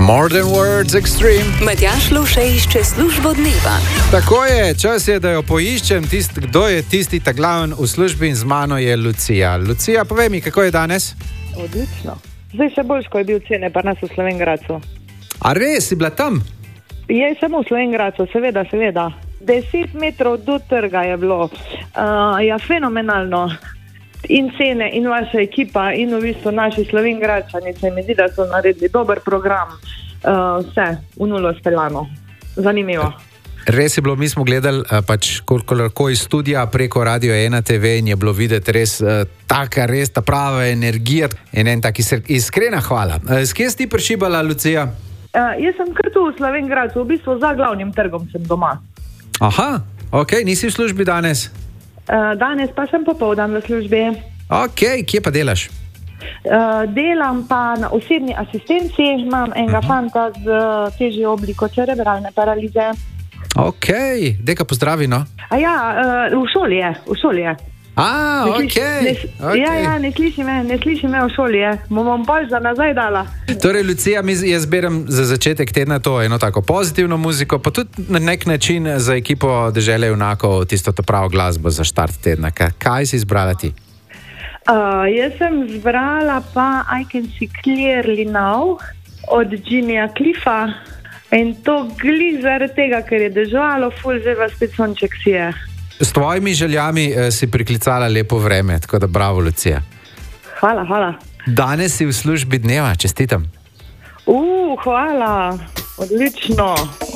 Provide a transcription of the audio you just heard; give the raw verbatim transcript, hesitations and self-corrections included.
Modern Words Extreme. Matjaž Luše išče službo dneva. Tako je, čas je, da jo poiščem. Tist, kdo je tisti ta glaven v službi, in z mano je Lucija. Lucija, povej mi, kako je danes? Odlično. Zdaj še boljš, ko je bil cene, pa nas v Slovenj Gradcu. A res, si bila tam? Je samo v Slovenj Gradcu, seveda, seveda. Deset metrov do trga je bilo. Uh, ja, fenomenalno. In cene, in vaša ekipa, in v bistvu naši Slovenj Gradčani, se mi zdi, da so naredili dober program. Uh, vse, v nulo speljano. Zanimivo. Res je bilo, mi smo gledali pač koliko iz studija preko Radio ena te ve in je bilo videti res uh, taka, res ta prava energija in en tak iskrena hvala. Uh, s kje si ti prišibala, Lucija? Uh, jaz sem kar tu v Slovenj Gradcu, v bistvu za glavnim trgom sem doma. Aha, ok, nisi v službi danes? Uh, danes pa sem popoldan v službi. Ok, kje pa delaš? Uh, delam pa na osebni asistenci, imam enega uh-huh. fanta z uh, težjo obliko cerebralne paralize. Ok, deka pozdravi, no? A ja, uh, v šoli je, v šoli je. A, ne ok. Ne, okay. Ja, ja, ne sliši me, ne sliši me v šoli je. Bom bolj za nazaj dala. Torej, Lucija, jaz berem za začetek tedna to eno tako pozitivno muziko, pa tudi na nek način za ekipo Dežele junakov tisto to pravo glasbo za štart tedna. Kaj si izbrala ti? Uh, jaz sem zbrala pa I Can See Clearly Now od Jimmyja Cliffa in to gli zaradi tega, ker je deževalo, ful zdaj vas spet sonček sije. S tvojimi željami eh, si priklicala lepo vreme, tako da bravo, Lucija. Hvala, hvala. Danes si v službi dneva, čestitam. Uh, hvala, odlično.